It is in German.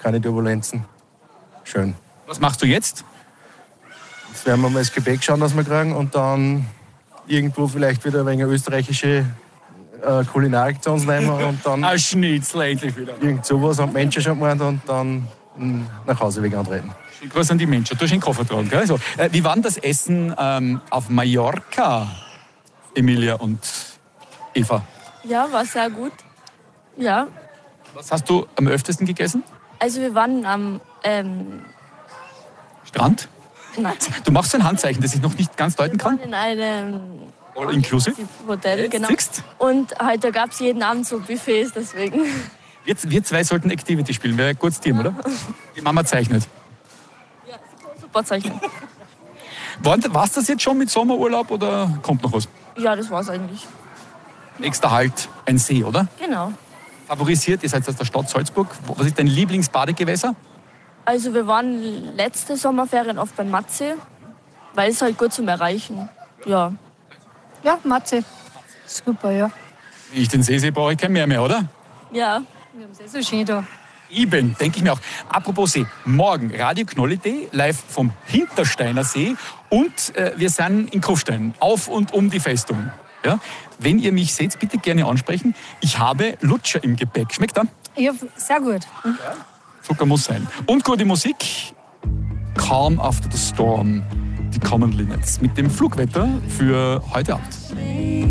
keine Turbulenzen. Schön. Was machst du jetzt? Jetzt werden wir mal das Gepäck schauen, dass wir kriegen und dann irgendwo vielleicht wieder ein wenig österreichische Kulinarik zu uns nehmen und dann Ein Schnitzel endlich wieder. irgend sowas haben die Menschen schon gemeint und dann nach Hause weg antreten. Grüß an die Menschen. Du hast den Koffer tragen, gell? So, wie war denn das Essen auf Mallorca, Emilia und Eva? Ja, war sehr gut. Ja, Was hast du am öftesten gegessen? also wir waren am Strand? nein, Du machst so ein Handzeichen, das ich noch nicht ganz deuten wir waren kann. in einem All inclusive? Hotel, genau. Siehst? Und halt, da gab es jeden Abend so Buffets, deswegen. Wir zwei sollten Activity spielen. Wäre ein gutes Team, oder? Die Mama zeichnet. Super Zeichen. War es das jetzt schon mit Sommerurlaub oder kommt noch was? Ja, das war's eigentlich. Nächster Halt ein See, oder? Genau. Favorisiert, ihr seid aus der Stadt Salzburg. Was ist dein Lieblingsbadegewässer? Also wir waren letzte Sommerferien oft beim Matze, weil es halt gut zum Erreichen. Ja. Ja, Matze. Super, ja. Wenn ich den See sehe, brauche ich kein mehr, oder? Ja. Wir haben es so schön da. Eben, denke ich mir auch. Apropos See, morgen Radio Knoll-Idee, live vom Hintersteiner See und wir sind in Kufstein, auf und um die Festung. Ja? Wenn ihr mich seht, bitte gerne ansprechen. Ich habe Lutscher im Gepäck. Schmeckt er? Ja, sehr gut. Zucker muss sein. Und gute Musik. Calm After the Storm. Die Common Linnets mit dem Flugwetter für heute Abend.